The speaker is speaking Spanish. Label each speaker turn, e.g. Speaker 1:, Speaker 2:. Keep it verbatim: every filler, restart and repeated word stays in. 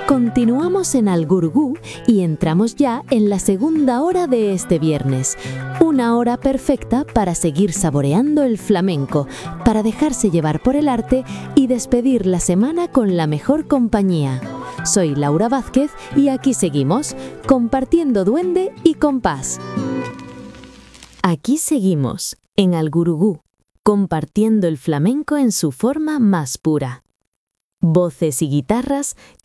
Speaker 1: Continuamos en Algurugú y entramos ya en la segunda hora de este viernes. Una hora perfecta para seguir saboreando el flamenco, para dejarse llevar por el arte y despedir la semana con la mejor compañía. Soy Laura Vázquez y aquí seguimos, compartiendo duende y compás. Aquí seguimos, en Algurugú, compartiendo el flamenco en su forma más pura. Voces y guitarras